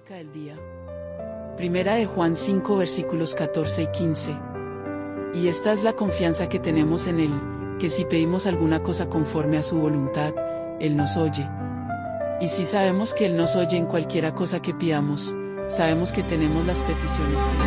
Súplica del día. Primera de Juan 5 versículos 14 y 15. Y esta es la confianza que tenemos en Él, que si pedimos alguna cosa conforme a su voluntad, Él nos oye. Y si sabemos que Él nos oye en cualquiera cosa que pidamos, sabemos que tenemos las peticiones que